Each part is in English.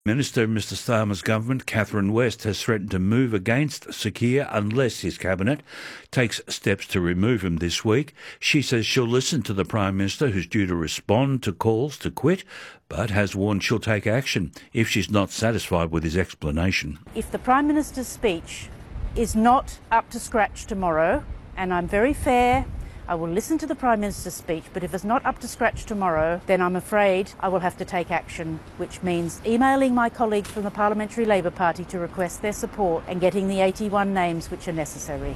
Minister in Mr Starmer's government, Catherine West, has threatened to move against Sir Keir unless his cabinet takes steps to remove him this week. She says she'll listen to the Prime Minister, who's due to respond to calls to quit, but has warned she'll take action if she's not satisfied with his explanation. If the Prime Minister's speech is not up to scratch tomorrow, and I'm very fair, I will listen to the Prime Minister's speech, but if it's not up to scratch tomorrow, then I'm afraid I will have to take action, which means emailing my colleagues from the Parliamentary Labor Party to request their support and getting the 81 names which are necessary.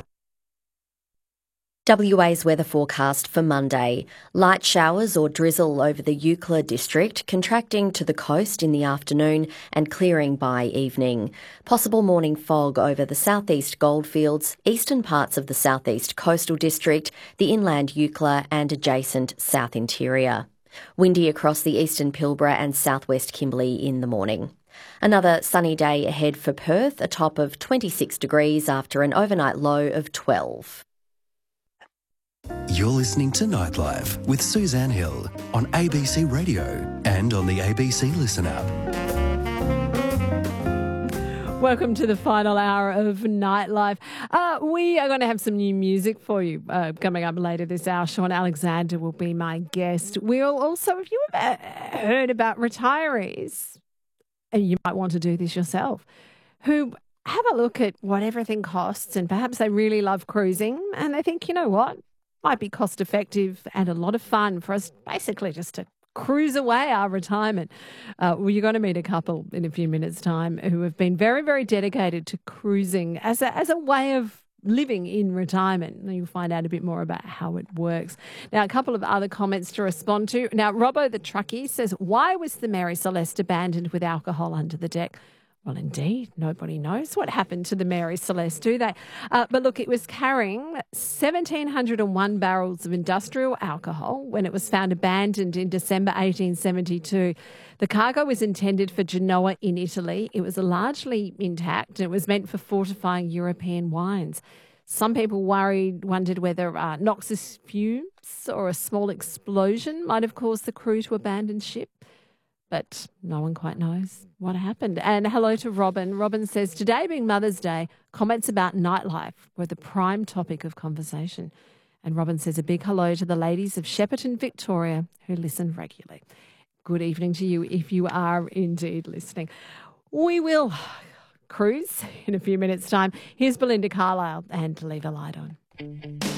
WA's weather forecast for Monday. Light showers or drizzle over the Eucla district, contracting to the coast in the afternoon and clearing by evening. Possible morning fog over the southeast goldfields, eastern parts of the southeast coastal district, the inland Eucla and adjacent south interior. Windy across the eastern Pilbara and southwest Kimberley in the morning. Another sunny day ahead for Perth, a top of 26 degrees after an overnight low of 12. You're listening to Nightlife with Suzanne Hill on ABC Radio and on the ABC Listen app. Welcome to the final hour of Nightlife. We are going to have some new music for you coming up later this hour. Sean Alexander will be my guest. We'll also, if you ever heard about retirees, and you might want to do this yourself, who have a look at what everything costs and perhaps they really love cruising and they think, you know what? Might be cost effective and a lot of fun for us basically just to cruise away our retirement. Well, you're going to meet a couple in a few minutes' time who have been very, very dedicated to cruising as a way of living in retirement. And you'll find out a bit more about how it works. Now, a couple of other comments to respond to. Now, Robbo the truckie says, why was the Mary Celeste abandoned with alcohol under the deck? Well, indeed, nobody knows what happened to the Mary Celeste, do they? But look, it was carrying 1,701 barrels of industrial alcohol when it was found abandoned in December 1872. The cargo was intended for Genoa in Italy. It was largely intact and it was meant for fortifying European wines. Some people wondered whether noxious fumes or a small explosion might have caused the crew to abandon ship. But no one quite knows what happened. And hello to Robin. Robin says, today being Mother's Day, comments about nightlife were the prime topic of conversation. And Robin says a big hello to the ladies of Shepparton, Victoria, who listen regularly. Good evening to you if you are indeed listening. We will cruise in a few minutes' time. Here's Belinda Carlisle and Leave a Light On.